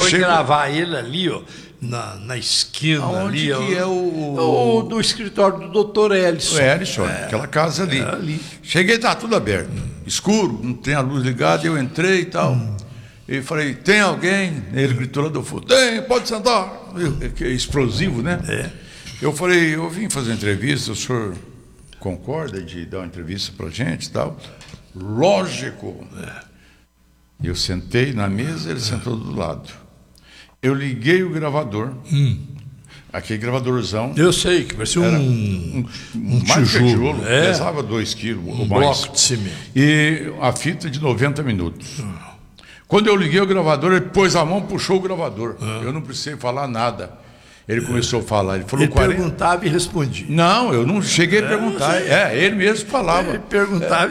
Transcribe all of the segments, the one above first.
foi gravar ele ali, ó, na esquina. Aonde ali. Que é o do escritório do Dr. Ellison. O Ellison, aquela casa ali. Ali. Cheguei, tá tudo aberto. Escuro, não tem a luz ligada, eu entrei e tal. E falei, tem alguém? Ele gritou lá do fundo, tem, pode sentar. Que é explosivo, né? Eu falei, eu vim fazer uma entrevista, o senhor concorda de dar uma entrevista pra gente e tal? Lógico. Eu sentei na mesa, ele sentou do lado. Eu liguei o gravador, aquele gravadorzão. Eu sei, que parecia um tijolo, pesava 2 quilos. Um bloco de cimento. E a fita de 90 minutos. Quando eu liguei o gravador, ele pôs a mão, puxou o gravador. Eu não precisei falar nada. Ele começou a falar. Ele falou ele perguntava e respondia. Não, eu não cheguei a perguntar. Ele mesmo falava. Ele perguntava.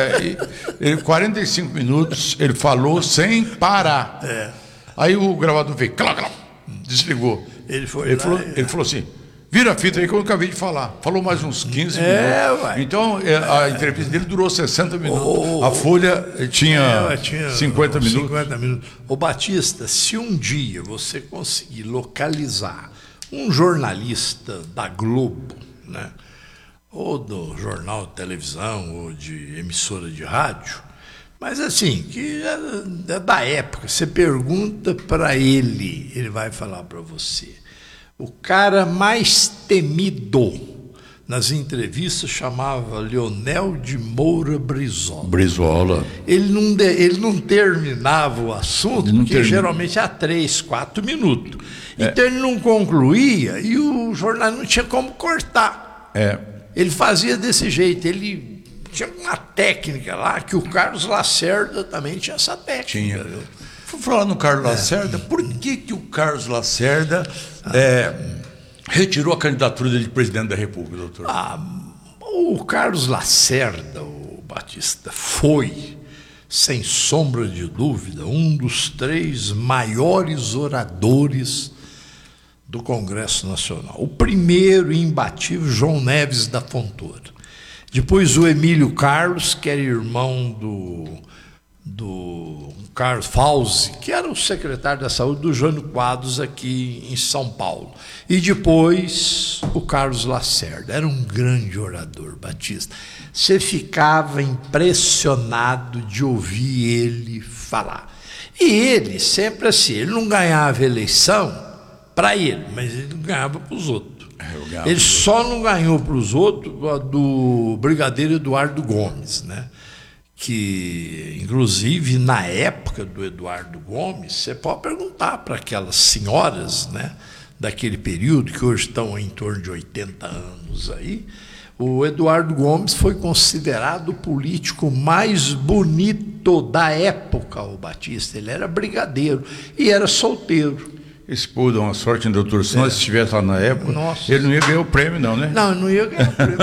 45 minutos, ele falou sem parar. Aí o gravador veio, desligou. Ele falou assim, vira a fita aí que eu acabei de falar. Falou mais uns 15 minutos. Ué. Então, a entrevista dele durou 60 minutos. A Folha tinha 50 minutos. 50 minutos. Ô Batista, se um dia você conseguir localizar um jornalista da Globo, né, ou do jornal de televisão, ou de emissora de rádio, mas assim, que é da época, você pergunta para ele vai falar para você. O cara mais temido nas entrevistas chamava Leonel de Moura Brizola. Ele não terminava o assunto, porque geralmente há 3, 4 minutos. Então ele não concluía e o jornal não tinha como cortar. Ele fazia desse jeito, ele tinha uma técnica lá, que o Carlos Lacerda também tinha essa técnica. Vou falar no Carlos Lacerda, por que o Carlos Lacerda retirou a candidatura dele de presidente da República, doutor? O Carlos Lacerda, o Batista, foi, sem sombra de dúvida, um dos 3 maiores oradores do Congresso Nacional. O primeiro imbatível, João Neves da Fontoura. Depois o Emílio Carlos, que era irmão do Carlos Fauzi, que era o secretário da Saúde do Jânio Quadros aqui em São Paulo. E depois o Carlos Lacerda, era um grande orador, Batista. Você ficava impressionado de ouvir ele falar. E ele, sempre assim, ele não ganhava eleição para ele, mas ele ganhava para os outros. Ele só não ganhou para os outros do brigadeiro Eduardo Gomes, né? Que, inclusive, na época do Eduardo Gomes, você pode perguntar para aquelas senhoras, né, daquele período, que hoje estão em torno de 80 anos aí, o Eduardo Gomes foi considerado o político mais bonito da época, o Batista. Ele era brigadeiro e era solteiro. Esse povo dá uma sorte, hein, doutor? Se nós estivesse lá na época, ele não ia ganhar o prêmio, não, né? Não, não ia ganhar o prêmio.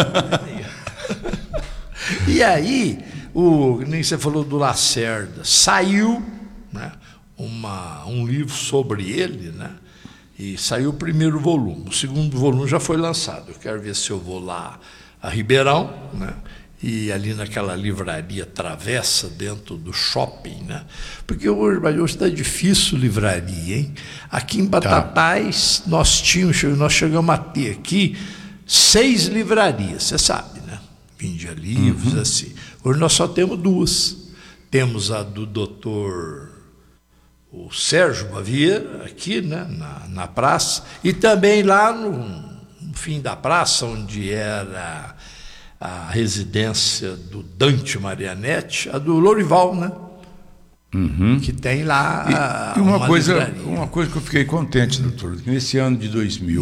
E aí, nem você falou do Lacerda, saiu, né, um livro sobre ele, né? E saiu o primeiro volume. O segundo volume já foi lançado. Eu quero ver se eu vou lá a Ribeirão, né? E ali naquela livraria Travessa, dentro do shopping, né? Porque hoje está difícil livraria, hein? Aqui em Batatais, nós chegamos a ter aqui 6 livrarias, você sabe, né? Vendia livros, assim. Hoje nós só temos 2. Temos a do doutor o Sérgio Baviera, aqui, né? na praça, e também lá no fim da praça, onde era a residência do Dante Marianetti, a do Lorival, né? Que tem lá uma coisa que eu fiquei contente, doutor, que nesse ano de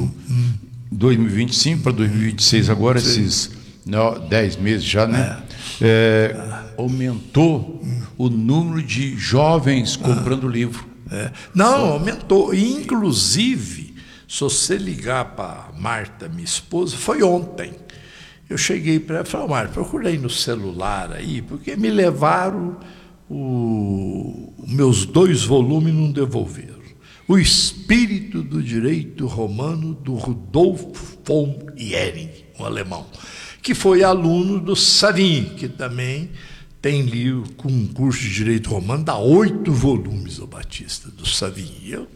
2025 para 2026, agora esses 10 meses já, né? Aumentou o número de jovens comprando livro. Não, aumentou. Inclusive, se você ligar para Marta, minha esposa, foi ontem. Eu cheguei para ela e falei, Marta, procurei no celular aí, porque me levaram meus 2 volumes e não devolveram. O Espírito do Direito Romano, do Rudolf von Ehring, um alemão, que foi aluno do Savigny, que também tem livro com um curso de Direito Romano, dá 8 volumes, o Batista, do Savigny. Eu